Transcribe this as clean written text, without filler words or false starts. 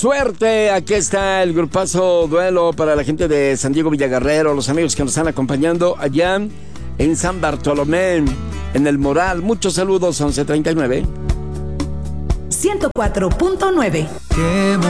suerte. Aquí está el grupazo Duelo para la gente de San Diego Villaguerrero, los amigos que nos están acompañando allá en San Bartolomé, en el Moral. Muchos saludos, 11:39. 104.9.